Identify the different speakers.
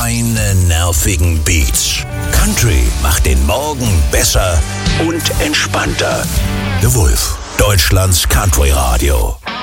Speaker 1: Keine nervigen Beats. Country macht den Morgen besser und entspannter. The Wolf, Deutschlands Country Radio.